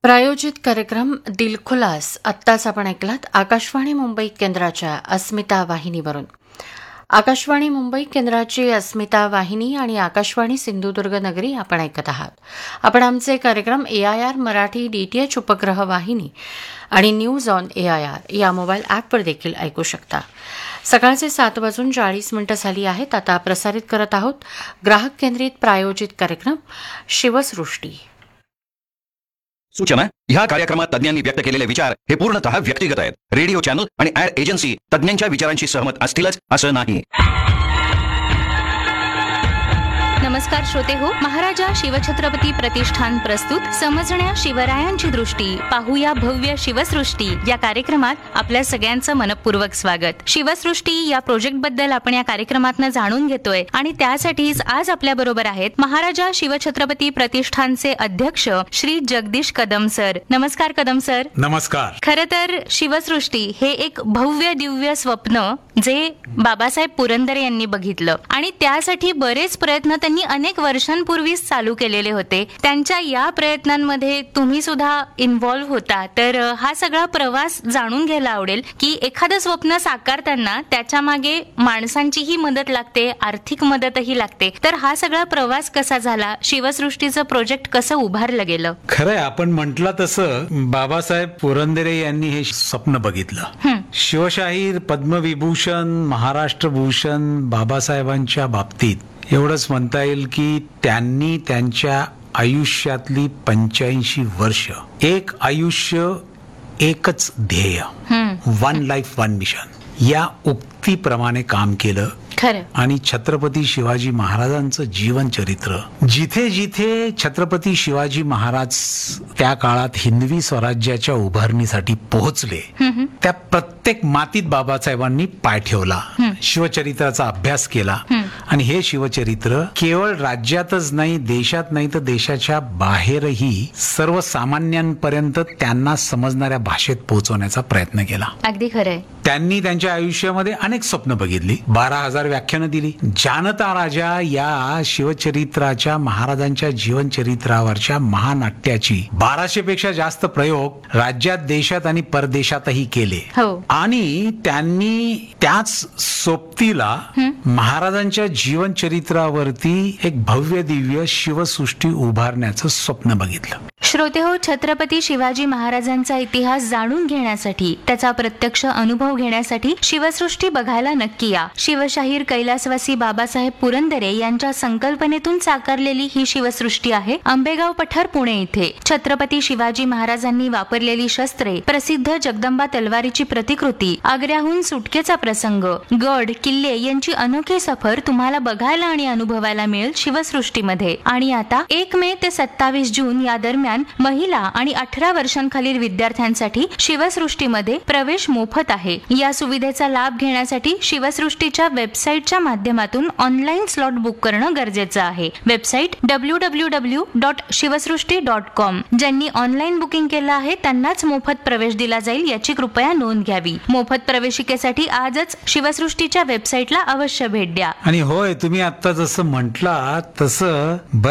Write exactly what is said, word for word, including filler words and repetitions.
प्रायोजित कार्यक्रम दिलखुलास आत्ताच आपण ऐकलात आकाशवाणी मुंबई केंद्राच्या अस्मिता वाहिनीवरून. आकाशवाणी मुंबई केंद्राची अस्मिता वाहिनी आणि आकाशवाणी सिंधुदुर्ग नगरी आपण ऐकत आहात. आपण आमचे कार्यक्रम ए आय आर मराठी डीटीएच उपग्रह वाहिनी आणि news on A I R या मोबाईल ॲपवर देखील ऐकू शकता. सकाळचे सात वाजून चाळीस मिनिटं झाली आहेत. आता प्रसारित करत आहोत ग्राहक केंद्रित प्रायोजित कार्यक्रम शिवसृष्टी. सूचना: ह्या कार्यक्रमात तज्ञांनी व्यक्त केलेले विचार हे पूर्णतः व्यक्तिगत आहेत. रेडिओ चॅनल आणि ऍड एजन्सी तज्ञांच्या विचारांशी सहमत असतीलच असं नाही. नमस्कार श्रोते हो, महाराजा शिवछत्रपती प्रतिष्ठान प्रस्तुत समजण्या शिवरायांची दृष्टी पाहूया भव्य शिवसृष्टी या कार्यक्रमात आपल्या सगळ्यांचं मनपूर्वक स्वागत. शिवसृष्टी या प्रोजेक्ट बद्दल आपण या कार्यक्रमातनं जाणून घेतोय आणि त्यासाठीच आज आपल्या बरोबर आहेत महाराजा शिवछत्रपती प्रतिष्ठानचे अध्यक्ष श्री जगदीश कदम सर. नमस्कार कदम सर. नमस्कार. खरं तर शिवसृष्टी हे एक भव्य दिव्य स्वप्न जे बाबासाहेब पुरंदरे यांनी बघितलं आणि त्यासाठी बरेच प्रयत्न त्यांनी अनेक वर्षांपूर्वीच चालू केलेले होते. त्यांच्या या प्रयत्नांमध्ये तुम्ही सुद्धा इन्व्हॉल्व्ह होता. तर हा सगळा प्रवास जाणून घ्यायला आवडेल की एखादं स्वप्न साकारताना त्याच्या मागे माणसांचीही मदत लागते, आर्थिक मदतही लागते. तर हा सगळा प्रवास कसा झाला, शिवसृष्टीचं प्रोजेक्ट कसं उभारलं गेलं? खरंय, आपण म्हटलं तसं बाबासाहेब पुरंदरे यांनी हे स्वप्न बघितलं. शिवशाहीर, पद्मविभूषण, महाराष्ट्र भूषण बाबासाहेबांच्या बाबतीत एवढंच म्हणता येईल की त्यांनी त्यांच्या आयुष्यातली पंच्याऐंशी वर्ष एक आयुष्य एकच ध्येय, वन लाईफ वन मिशन या उक्तीप्रमाणे काम केलं. खरं. आणि छत्रपती शिवाजी महाराजांचं जीवन चरित्र, जिथे जिथे छत्रपती शिवाजी महाराज त्या काळात हिंदवी स्वराज्याच्या उभारणीसाठी पोहोचले त्या प्रत्येक मातीत बाबासाहेबांनी पाय ठेवला, शिवचरित्राचा अभ्यास केला. आणि हे शिवचरित्र केवळ राज्यातच नाही, देशात नाही तर देशाच्या बाहेरही सर्वसामान्यांपर्यंत त्यांना समजणाऱ्या भाषेत पोहोचवण्याचा प्रयत्न केला. अगदी खरंय. त्यांनी त्यांच्या आयुष्यामध्ये अनेक स्वप्न बघितली, बारा हजार व्याख्यानं दिली. जानता राजा या शिवचरित्राच्या, महाराजांच्या जीवनचरित्रावरच्या महानाट्याची बाराशे पेक्षा जास्त प्रयोग राज्यात, देशात आणि परदेशातही केले. आणि त्यांनी त्याच सोबतीला महाराजांच्या जीवनचरित्रावरती एक भव्य दिव्य शिवसृष्टी उभारण्याचं स्वप्न बघितलं. श्रोते हो, छत्रपती शिवाजी महाराजांचा इतिहास जाणून घेण्यासाठी, त्याचा प्रत्यक्ष अनुभव घेण्यासाठी शिवसृष्टी बघायला नक्की या. शिवशाहीर कैलासवासी बाबासाहेब पुरंदरे यांच्या संकल्पनेतून साकारलेली ही शिवसृष्टी आहे आंबेगाव पठार, पुणे इथे. छत्रपती शिवाजी महाराजांनी वापरलेली शस्त्रे, प्रसिद्ध जगदंबा तलवारीची प्रतिकृती, आग्र्याहून सुटकेचा प्रसंग, गड किल्ले यांची अनोखी सफर तुम्हाला बघायला आणि अनुभवायला मिळेल शिवसृष्टीमध्ये. आणि आता एक मे ते सत्तावीस जून या दरम्यान महिला आणि अठरा वर्षांखालील विद्यार्थ्यांसाठी शिवसृष्टीमध्ये प्रवेश मोफत आहे. या सुविधेचा लाभ घेण्यासाठी शिवसृष्टीच्या वेबसाईटच्या माध्यमातून ऑनलाईन स्लॉट बुक करणं गरजेचं आहे. Website W W W dot Shivsrushti dot com. ज्यांनी ऑनलाईन बुकिंग केलं आहे त्यांनाच मोफत प्रवेश दिला जाईल याची कृपया नोंद घ्यावी. मोफत प्रवेशिकेसाठी आजच शिवसृष्टीच्या वेबसाईटला अवश्य भेट द्या. आणि होय, तुम्ही आता जसं म्हटला तसं